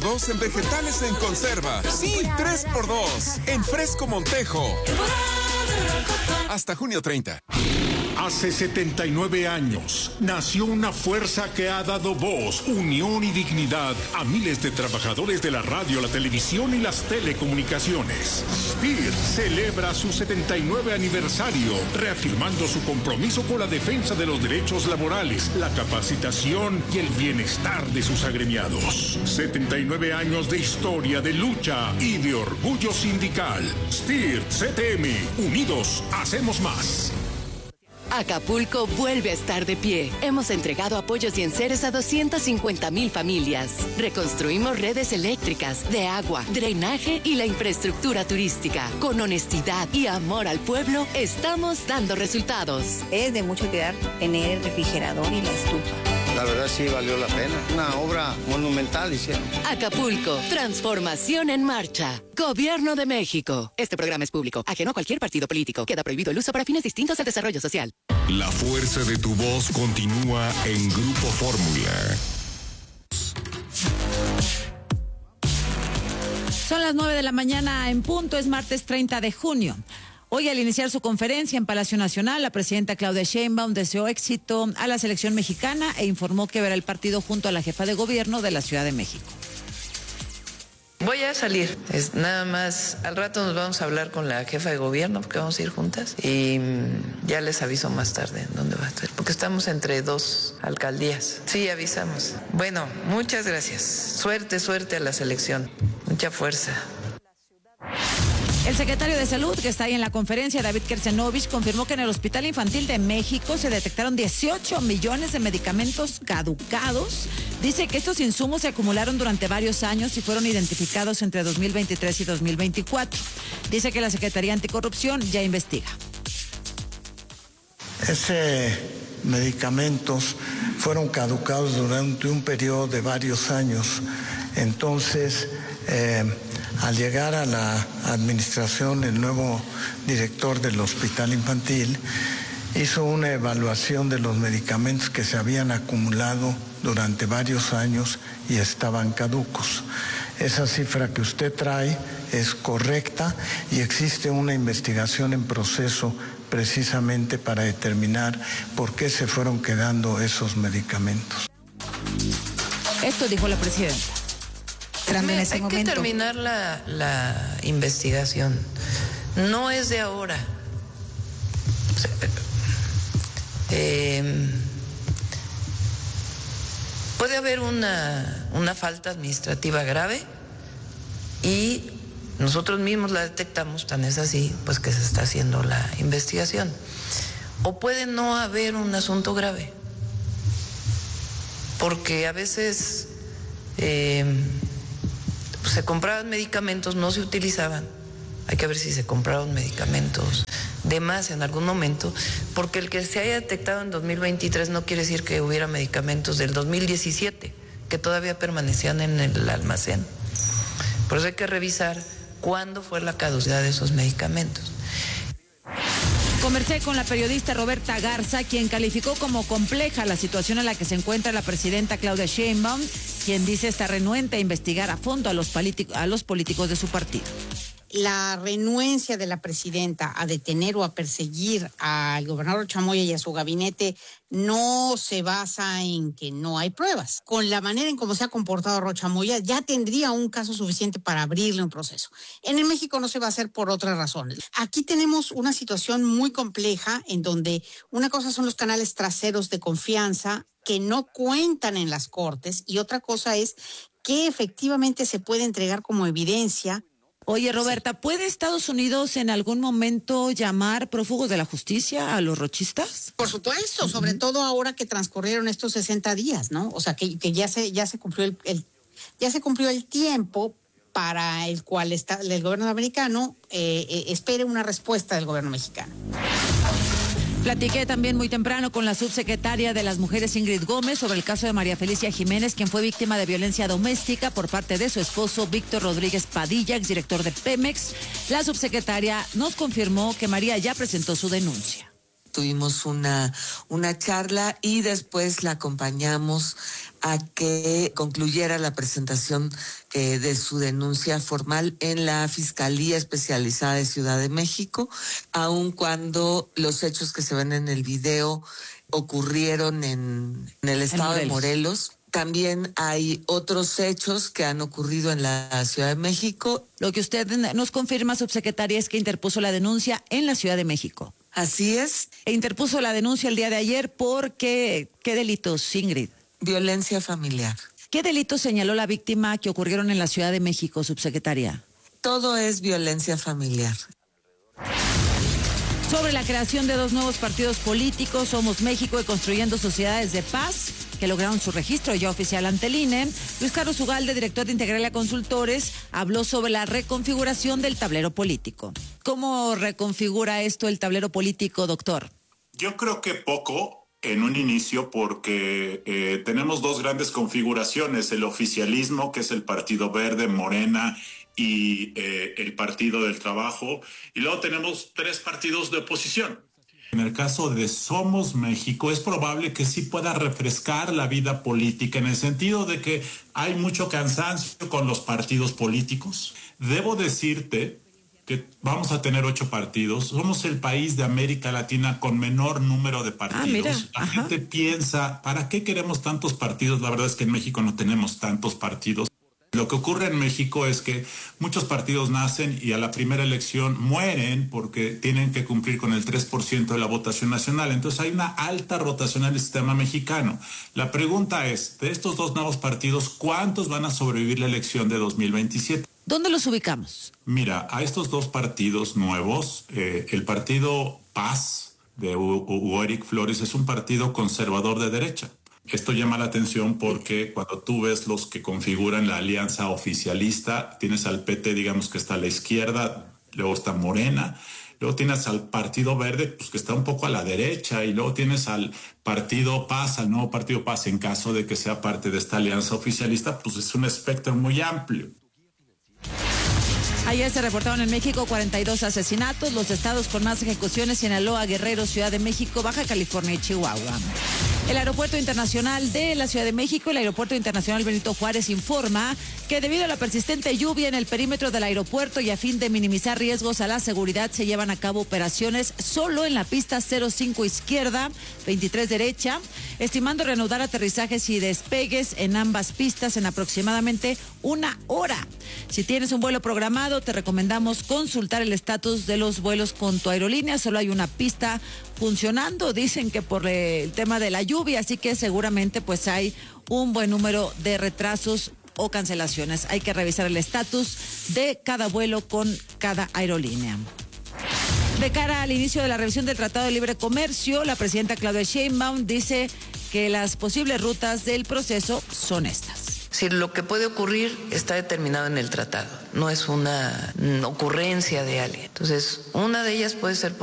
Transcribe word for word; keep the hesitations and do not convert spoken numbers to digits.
dos en vegetales en conserva. Sí, tres por dos en Fresco Montejo. Hasta junio treinta. Hace setenta y nueve años nació una fuerza que ha dado voz, unión y dignidad a miles de trabajadores de la radio, la televisión y las telecomunicaciones. S P I R celebra su setenta y nueve aniversario, reafirmando su compromiso con la defensa de los derechos laborales, la capacitación y el bienestar de sus agremiados. setenta y nueve años de historia, de lucha y de orgullo sindical. S P I R C T M, unidos hacemos más. Acapulco vuelve a estar de pie. Hemos entregado apoyos y enseres a doscientas cincuenta mil familias. Reconstruimos redes eléctricas, de agua, drenaje y la infraestructura turística. Con honestidad y amor al pueblo, estamos dando resultados. Es de mucha utilidad tener el refrigerador y la estufa. La verdad sí valió la pena. Una obra monumental hicieron. Acapulco, transformación en marcha. Gobierno de México. Este programa es público, ajeno a cualquier partido político. Queda prohibido el uso para fines distintos al desarrollo social. La fuerza de tu voz continúa en Grupo Fórmula. Son las nueve de la mañana en punto, es martes treinta de junio. Hoy, al iniciar su conferencia en Palacio Nacional, la presidenta Claudia Sheinbaum deseó éxito a la selección mexicana e informó que verá el partido junto a la jefa de gobierno de la Ciudad de México. Voy a salir, es nada más, al rato nos vamos a hablar con la jefa de gobierno porque vamos a ir juntas y ya les aviso más tarde en dónde va a estar, porque estamos entre dos alcaldías. Sí, avisamos. Bueno, muchas gracias. Suerte, suerte a la selección. Mucha fuerza. El secretario de Salud, que está ahí en la conferencia, David Kersenovich, confirmó que en el Hospital Infantil de México se detectaron dieciocho millones de medicamentos caducados. Dice que estos insumos se acumularon durante varios años y fueron identificados entre dos mil veintitrés y dos mil veinticuatro. Dice que la Secretaría Anticorrupción ya investiga. Esos medicamentos fueron caducados durante un periodo de varios años. Entonces, eh, al llegar a la administración, el nuevo director del Hospital Infantil hizo una evaluación de los medicamentos que se habían acumulado durante varios años y estaban caducos. Esa cifra que usted trae es correcta y existe una investigación en proceso precisamente para determinar por qué se fueron quedando esos medicamentos. Esto dijo la presidenta. En ese Hay momento. que terminar la, la investigación. No es de ahora. Eh, puede haber una, una falta administrativa grave y nosotros mismos la detectamos, tan es así, pues que se está haciendo la investigación. O puede no haber un asunto grave, porque a veces eh, se compraban medicamentos, no se utilizaban. Hay que ver si se compraron medicamentos de más en algún momento, porque el que se haya detectado en dos mil veintitrés no quiere decir que hubiera medicamentos del dos mil diecisiete que todavía permanecían en el almacén. Por eso hay que revisar cuándo fue la caducidad de esos medicamentos. Conversé con la periodista Roberta Garza, quien calificó como compleja la situación en la que se encuentra la presidenta Claudia Sheinbaum, quien dice estar renuente a investigar a fondo a los, a los políticos de su partido. La renuencia de la presidenta a detener o a perseguir al gobernador Chamoya y a su gabinete no se basa en que no hay pruebas. Con la manera en cómo se ha comportado Rocha Moya, ya tendría un caso suficiente para abrirle un proceso. En el México no se va a hacer por otras razones. Aquí tenemos una situación muy compleja en donde una cosa son los canales traseros de confianza que no cuentan en las cortes y otra cosa es que efectivamente se puede entregar como evidencia. Oye, Roberta, ¿puede Estados Unidos en algún momento llamar prófugos de la justicia a los rochistas? Por supuesto, uh-huh. Sobre todo ahora que transcurrieron estos sesenta días, ¿no? O sea, que, que ya se ya se cumplió el, el ya se cumplió el tiempo para el cual está el gobierno americano eh, eh, espere una respuesta del gobierno mexicano. Platiqué también muy temprano con la subsecretaria de las Mujeres, Ingrid Gómez, sobre el caso de María Felicia Jiménez, quien fue víctima de violencia doméstica por parte de su esposo Víctor Rodríguez Padilla, exdirector de Pemex. La subsecretaria nos confirmó que María ya presentó su denuncia. tuvimos una, una charla y después la acompañamos a que concluyera la presentación eh, de su denuncia formal en la Fiscalía Especializada de Ciudad de México, aun cuando los hechos que se ven en el video ocurrieron en, en el estado de Morelos. También hay otros hechos que han ocurrido en la Ciudad de México. Lo que usted nos confirma, subsecretaria, es que interpuso la denuncia en la Ciudad de México. Así es. E interpuso la denuncia el día de ayer por qué, ¿qué delitos, Ingrid? Violencia familiar. ¿Qué delitos señaló la víctima que ocurrieron en la Ciudad de México, subsecretaria? Todo es violencia familiar. Sobre la creación de dos nuevos partidos políticos, Somos México y Construyendo Sociedades de Paz, que lograron su registro ya oficial ante el I N E, Luis Carlos Ugalde, director de Integralia Consultores, habló sobre la reconfiguración del tablero político. ¿Cómo reconfigura esto el tablero político, doctor? Yo creo que poco en un inicio, porque eh, tenemos dos grandes configuraciones: el oficialismo, que es el Partido Verde, Morena y eh, el Partido del Trabajo, y luego tenemos tres partidos de oposición. En el caso de Somos México, es probable que sí pueda refrescar la vida política, en el sentido de que hay mucho cansancio con los partidos políticos. Debo decirte que vamos a tener ocho partidos. Somos el país de América Latina con menor número de partidos. Ah, mira. La Ajá. gente piensa, ¿para qué queremos tantos partidos? La verdad es que en México no tenemos tantos partidos. Lo que ocurre en México es que muchos partidos nacen y a la primera elección mueren porque tienen que cumplir con el tres por ciento de la votación nacional. Entonces hay una alta rotación en el sistema mexicano. La pregunta es, de estos dos nuevos partidos, ¿cuántos van a sobrevivir la elección de dos mil veintisiete? ¿Dónde los ubicamos? Mira, a estos dos partidos nuevos, eh, el partido Paz de Hugo Eric Flores es un partido conservador de derecha. Esto llama la atención porque cuando tú ves los que configuran la alianza oficialista, tienes al P T, digamos, que está a la izquierda, luego está Morena, luego tienes al Partido Verde, pues que está un poco a la derecha, y luego tienes al Partido Paz, al nuevo Partido Paz, en caso de que sea parte de esta alianza oficialista, pues es un espectro muy amplio. Ayer se reportaron en México cuarenta y dos asesinatos. Los estados con más ejecuciones: Sinaloa, Guerrero, Ciudad de México, Baja California y Chihuahua. El Aeropuerto Internacional de la Ciudad de México, el Aeropuerto Internacional Benito Juárez, informa que debido a la persistente lluvia en el perímetro del aeropuerto y a fin de minimizar riesgos a la seguridad, se llevan a cabo operaciones solo en la pista cero cinco izquierda, veintitrés derecha, estimando reanudar aterrizajes y despegues en ambas pistas en aproximadamente una hora. Si tienes un vuelo programado, te recomendamos consultar el estatus de los vuelos con tu aerolínea. Solo hay una pista funcionando, dicen que por el tema de la lluvia, así que seguramente pues hay un buen número de retrasos o cancelaciones. Hay que revisar el estatus de cada vuelo con cada aerolínea. De cara al inicio de la revisión del Tratado de Libre Comercio, la presidenta Claudia Sheinbaum dice que las posibles rutas del proceso son estas. Si lo que puede ocurrir está determinado en el tratado, no es una ocurrencia de alguien. Entonces, una de ellas puede ser por